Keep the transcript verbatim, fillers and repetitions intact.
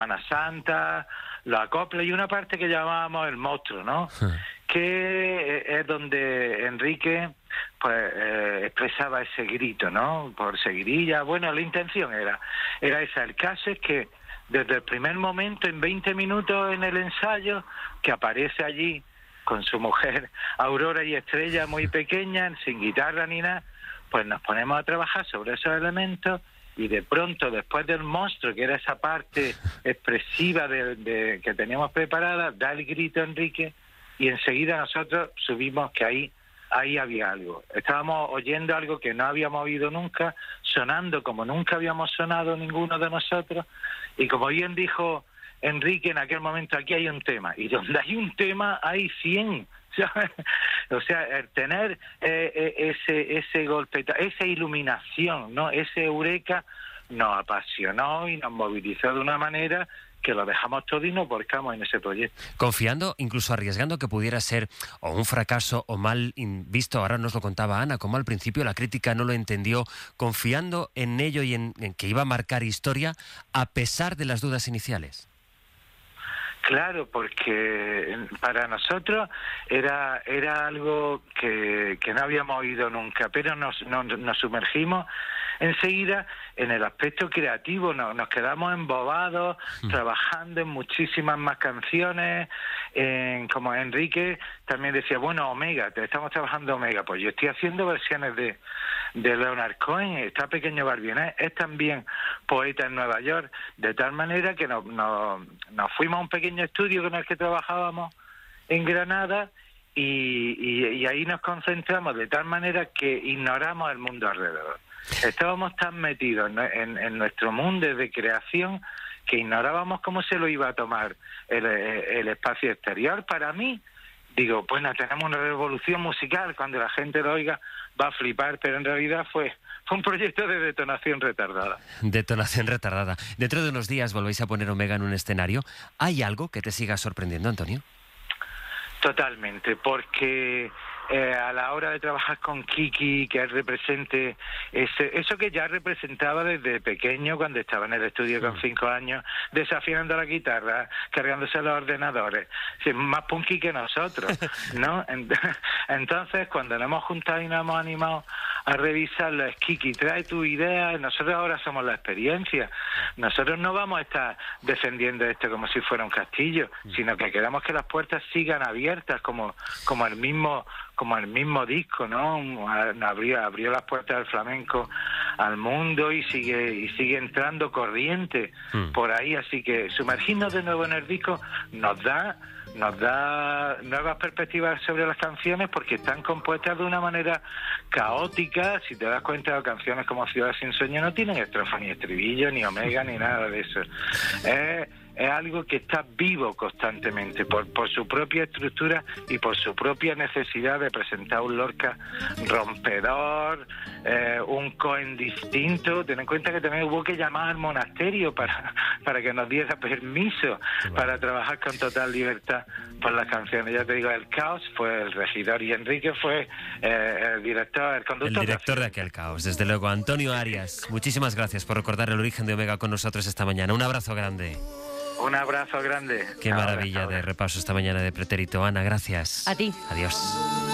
Semana Santa, los acoples y una parte que llamábamos el monstruo, ¿no? Sí. Que es donde Enrique pues eh, expresaba ese grito, ¿no? Por seguirilla. Bueno, la intención era, era esa. El caso es que desde el primer momento, en veinte minutos en el ensayo, que aparece allí con su mujer Aurora y Estrella muy pequeña, sin guitarra ni nada, pues nos ponemos a trabajar sobre esos elementos y de pronto, después del monstruo, que era esa parte expresiva de, de, que teníamos preparada, da el grito Enrique y enseguida nosotros subimos que ahí, ahí había algo. Estábamos oyendo algo que no habíamos oído nunca, sonando como nunca habíamos sonado ninguno de nosotros, y como bien dijo Enrique en aquel momento, aquí hay un tema, y donde hay un tema hay cien. O sea, el tener eh, ese ese golpe, esa iluminación, ¿no? Ese eureka nos apasionó y nos movilizó de una manera que lo dejamos todo y nos volcamos en ese proyecto. Confiando, incluso arriesgando que pudiera ser o un fracaso o mal visto, ahora nos lo contaba Ana, como al principio la crítica no lo entendió, confiando en ello y en, en que iba a marcar historia a pesar de las dudas iniciales. Claro, porque para nosotros era era algo que, que no habíamos oído nunca, pero nos, nos, nos sumergimos enseguida en el aspecto creativo, nos, nos quedamos embobados, mm. trabajando en muchísimas más canciones, en, como Enrique también decía, bueno, Omega, te estamos trabajando Omega, pues yo estoy haciendo versiones de, de Leonard Cohen, está Pequeño Barbienet, es también poeta en Nueva York, de tal manera que nos, nos, nos fuimos a un pequeño estudio con el que trabajábamos en Granada y, y, y ahí nos concentramos de tal manera que ignoramos el mundo alrededor. Estábamos tan metidos en, en, en nuestro mundo de creación que ignorábamos cómo se lo iba a tomar el, el espacio exterior. Para mí, digo, bueno, tenemos una revolución musical, cuando la gente lo oiga va a flipar, pero en realidad fue, fue un proyecto de detonación retardada. Detonación retardada. Dentro de unos días volvéis a poner Omega en un escenario. ¿Hay algo que te siga sorprendiendo, Antonio? Totalmente, porque eh, a la hora de trabajar con Kiki, que él represente ese, eso que ya representaba desde pequeño cuando estaba en el estudio con cinco años, desafinando la guitarra, cargándose los ordenadores, sí, más punky que nosotros, ¿no? Entonces, cuando nos hemos juntado y nos hemos animado a revisarlo, es Kiki, trae tu idea, nosotros ahora somos la experiencia, nosotros no vamos a estar defendiendo esto como si fuera un castillo, sino que queremos que las puertas sigan abiertas como, como el mismo como el mismo disco, ¿no? Abrió, abrió las puertas del flamenco al mundo y sigue y sigue entrando corriente mm. por ahí, así que sumergirnos de nuevo en el disco nos da nos da nuevas perspectivas sobre las canciones porque están compuestas de una manera caótica. Si te das cuenta, las canciones como Ciudad sin Sueño no tienen estrofa ni estribillo, ni Omega, ni nada de eso. Es, es algo que está vivo constantemente por, por su propia estructura y por su propia necesidad de presentar un Lorca rompedor, eh, un Cohen distinto. Ten en cuenta que también hubo que llamar al monasterio para, para que nos diera permiso bueno. para trabajar con total libertad por las canciones. Ya te digo, el Caos fue el regidor y Enrique fue eh, el director, el conductor. El director de aquel Caos, desde luego. Antonio Arias, muchísimas gracias por recordar el origen de Omega con nosotros esta mañana. Un abrazo grande. Un abrazo grande. Qué maravilla ahora, ahora. de repaso esta mañana de Pretérito. Ana, gracias. A ti. Adiós.